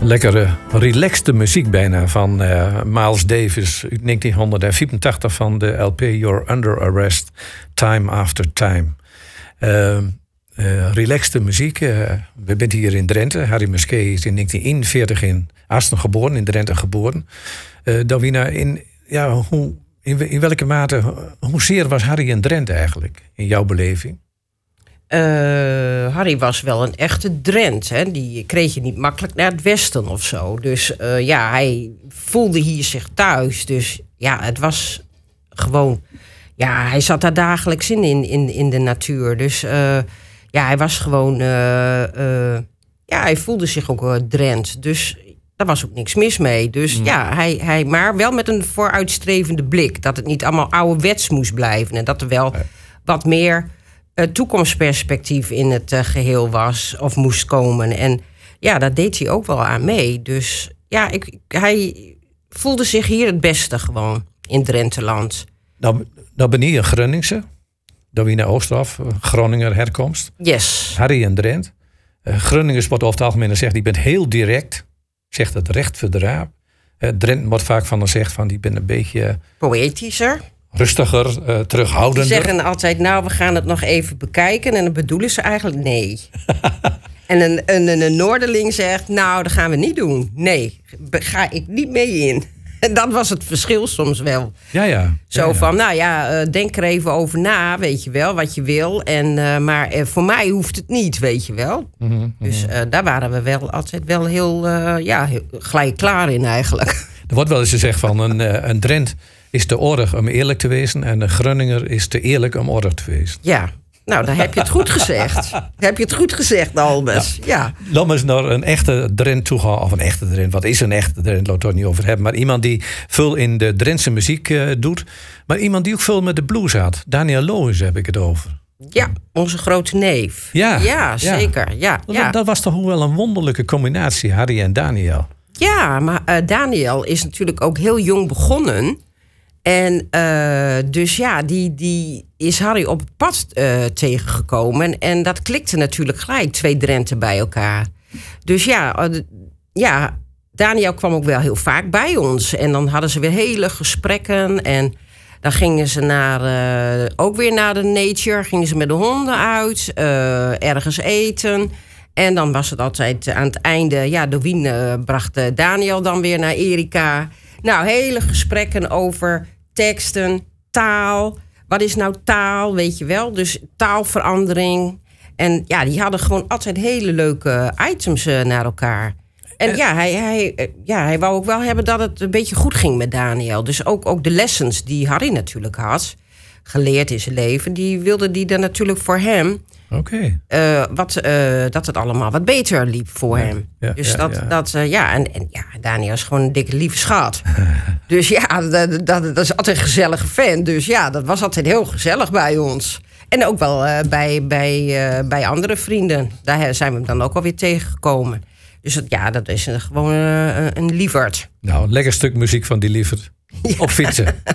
Lekkere, relaxte muziek bijna van Miles Davis uit 1984 van de LP You're Under Arrest, Time After Time. Relaxte muziek. We zijn hier in Drenthe. Harry Musquet is in 1941 in Asten geboren, in Drenthe geboren. Davina, in welke mate, hoezeer was Harry in Drenthe eigenlijk, in jouw beleving? Harry was wel een echte Drent. Hè? Die kreeg je niet makkelijk naar het westen of zo. Dus hij voelde hier zich thuis. Dus ja, het was gewoon... Ja, hij zat daar dagelijks in de natuur. Dus hij was gewoon... hij voelde zich ook Drent. Dus daar was ook niks mis mee. Dus hij maar wel met een vooruitstrevende blik. Dat het niet allemaal ouderwets moest blijven. En dat er wel wat meer... toekomstperspectief in het geheel was of moest komen. En ja, daar deed hij ook wel aan mee. Dus ja, hij voelde zich hier het beste gewoon in Drenteland. Nou ben je een Groningse. Davina Oosterhoff, Groninger herkomst. Yes. Harry en Drent. Groningers wordt over het algemeen gezegd, die bent heel direct. Zegt het recht voor de raap. Drent wordt vaak van gezegd van, die bent een beetje... poëtischer. Rustiger, terughoudender. Ze zeggen altijd, nou, we gaan het nog even bekijken. En dan bedoelen ze eigenlijk nee. En een Noorderling zegt, nou, dat gaan we niet doen. Nee, ga ik niet mee in. En dat was het verschil soms wel. Ja. Zo van, denk er even over na, weet je wel, wat je wil. Maar voor mij hoeft het niet, weet je wel. Mm-hmm. Dus daar waren we wel altijd wel heel gelijk klaar in eigenlijk. Er wordt wel eens gezegd van, een Drent is te oorlog om eerlijk te wezen... en een Groninger is te eerlijk om oorlog te wezen. Ja, nou, dan heb je het goed gezegd. Heb je het goed gezegd, Albers. Ja. Laat me eens naar een echte Drent toe gaan. Of een echte Drent, wat is een echte Drent? Laat het er niet over hebben. Maar iemand die veel in de Drentse muziek doet. Maar iemand die ook veel met de blues had. Daniel Loos heb ik het over. Ja, onze grote neef. Ja, zeker. Ja. Dat was toch wel een wonderlijke combinatie, Harry en Daniel. Ja, maar Daniel is natuurlijk ook heel jong begonnen... En dus ja, die is Harry op het pad tegengekomen. En dat klikte natuurlijk gelijk, 2 Drenten bij elkaar. Dus ja, Daniel kwam ook wel heel vaak bij ons. En dan hadden ze weer hele gesprekken. En dan gingen ze ook weer naar de nature. Gingen ze met de honden uit, ergens eten. En dan was het altijd aan het einde... Dovien bracht Daniel dan weer naar Erika. Nou, hele gesprekken over... teksten, taal. Wat is nou taal, weet je wel? Dus taalverandering. En ja, die hadden gewoon altijd hele leuke items naar elkaar. En hij wou ook wel hebben dat het een beetje goed ging met Daniel. Dus ook de lessons die Harry natuurlijk had... geleerd in zijn leven... die wilde die dan natuurlijk voor hem... Oké. Dat het allemaal wat beter liep voor hem. Daniel is gewoon een dikke lieve schat. Dus ja, dat is altijd een gezellige fan. Dus ja, dat was altijd heel gezellig bij ons. En ook wel bij andere vrienden. Daar zijn we hem dan ook alweer tegengekomen. Dus dat is gewoon een lieverd. Nou, een lekker stuk muziek van die lieverd. Ja. Op fietsen.